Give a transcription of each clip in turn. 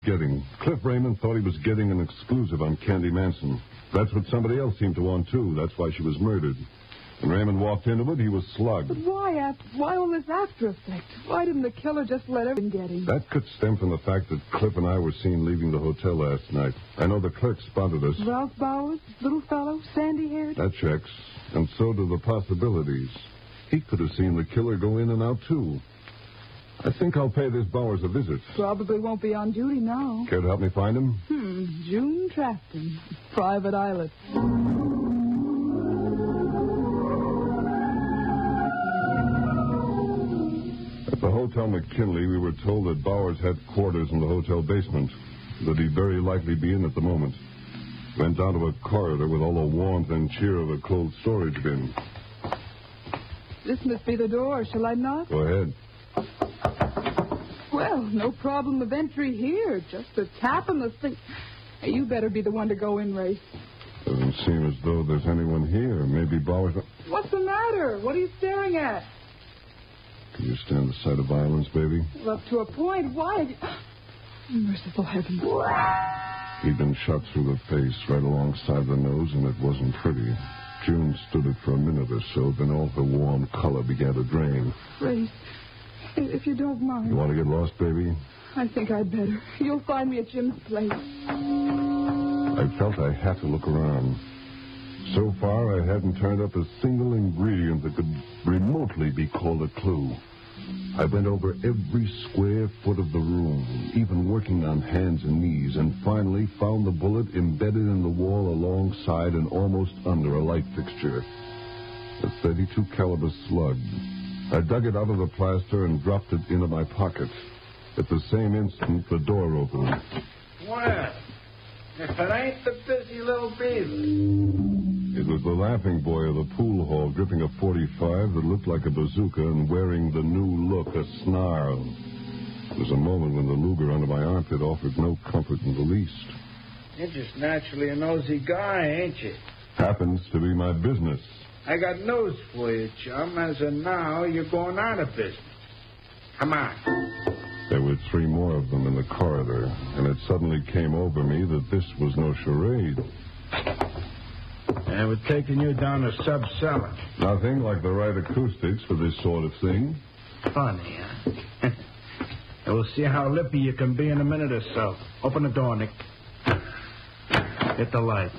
Cliff Raymond thought he was getting an exclusive on Candy Manson. That's what somebody else seemed to want, too. That's why she was murdered. When Raymond walked into it, he was slugged. But why all this after effect? Why didn't the killer just let everyone get him? That could stem from the fact that Cliff and I were seen leaving the hotel last night. I know the clerk spotted us. Ralph Bowers, little fellow, sandy-haired? That checks. And so do the possibilities. He could have seen the killer go in and out, too. I think I'll pay this Bowers a visit. Probably won't be on duty now. Care to help me find him? June Trafton, Private Islet. At the Hotel McKinley, we were told that Bowers had quarters in the hotel basement, that he'd very likely be in at the moment. Went down to a corridor with all the warmth and cheer of a cold storage bin. This must be the door. Shall I knock? Go ahead. Well, no problem of entry here. Just a tap on the thing. Hey, you better be the one to go in, Ray. Doesn't seem as though there's anyone here. Maybe Bowers... What's the matter? What are you staring at? Can you stand the sight of violence, baby? Well, up to a point. Why? Merciful heavens. He'd been shot through the face, right alongside the nose, and it wasn't pretty. June stood it for a minute or so, then all her warm color began to drain. Ray, if you don't mind. You want to get lost, baby? I think I'd better. You'll find me at Jim's place. I felt I had to look around. So far, I hadn't turned up a single ingredient that could remotely be called a clue. I went over every square foot of the room, even working on hands and knees, and finally found the bullet embedded in the wall alongside and almost under a light fixture. A .32 caliber slug. I dug it out of the plaster and dropped it into my pocket. At the same instant, the door opened. Well, if it ain't the busy little beaver. It was the laughing boy of the pool hall, gripping a .45 that looked like a bazooka and wearing the new look, a snarl. There was a moment when the Luger under my armpit offered no comfort in the least. You're just naturally a nosy guy, ain't you? Happens to be my business. I got news for you, chum. As of now, you're going out of business. Come on. There were 3 more of them in the corridor, and it suddenly came over me that this was no charade. And we're taking you down to sub-cellar. Nothing like the right acoustics for this sort of thing. Funny, huh? And we'll see how lippy you can be in a minute or so. Open the door, Nick. Hit the light.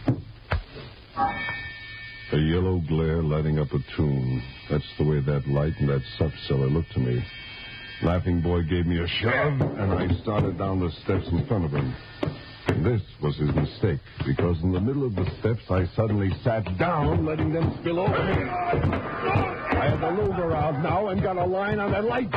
A yellow glare lighting up a tomb. That's the way that light and that sub-cellar looked to me. Laughing boy gave me a shove, and I started down the steps in front of him. And this was his mistake, because in the middle of the steps, I suddenly sat down, letting them spill over me. I had the Luger out now and got a line on that light.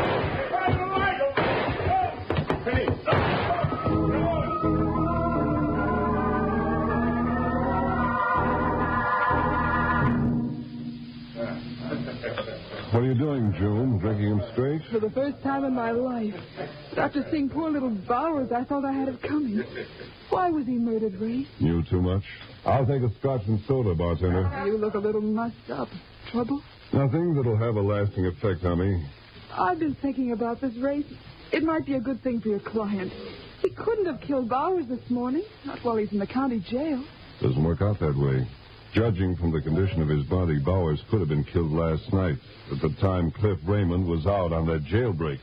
What are you doing, June? Drinking him straight? For the first time in my life. After seeing poor little Bowers, I thought I had it coming. Why was he murdered, Ray? Knew too much? I'll take a scotch and soda, bartender. You look a little mussed up. Trouble? Nothing that'll have a lasting effect on me. I've been thinking about this, Ray. It might be a good thing for your client. He couldn't have killed Bowers this morning. Not while he's in the county jail. Doesn't work out that way. Judging from the condition of his body, Bowers could have been killed last night, at the time Cliff Raymond was out on that jailbreak.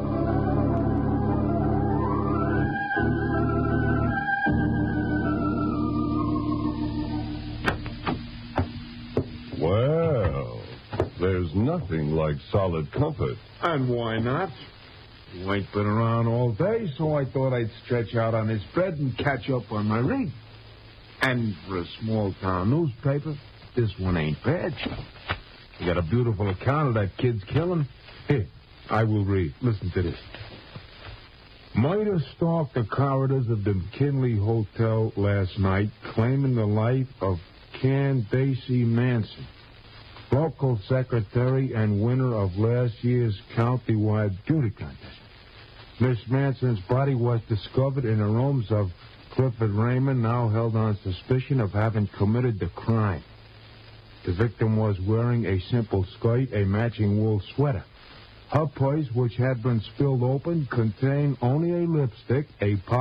Well, there's nothing like solid comfort. And why not? You ain't been around all day, so I thought I'd stretch out on this bed and catch up on my reading. And for a small-town newspaper, this one ain't bad. You got a beautiful account of that kid's killing. Here, I will read. Listen to this. Might have stalked the corridors of the McKinley Hotel last night, claiming the life of Candace Manson, local secretary and winner of last year's countywide beauty contest. Miss Manson's body was discovered in the rooms of Clifford Raymond, now held on suspicion of having committed the crime. The victim was wearing a simple skirt, a matching wool sweater. Her purse, which had been spilled open, contained only a lipstick, a